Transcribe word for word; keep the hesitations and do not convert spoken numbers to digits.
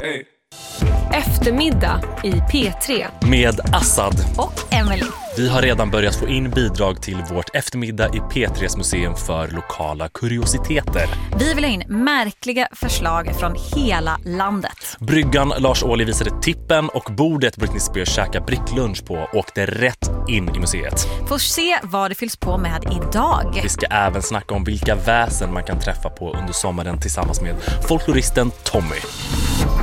Hey. Eftermiddag i P tre. Med Assad och Emily. Vi har redan börjat få in bidrag till vårt eftermiddag i P tre:s museum för lokala kuriositeter. Vi vill ha in märkliga förslag från hela landet. Bryggan Lars Ohly visade tippen och bordet Britney Spears käka bricklunch på åkte rätt in i museet. Får se vad det fylls på med idag. Vi ska även snacka om vilka väsen man kan träffa på under sommaren tillsammans med folkloristen Tommy.